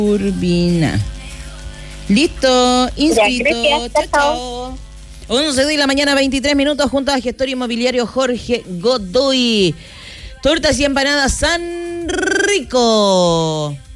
Urbina. Listo, inscrito. Gracias, chao. 11 de la mañana, 23 minutos, junto a gestor inmobiliario Jorge Godoy. Tortas y empanadas San Rico.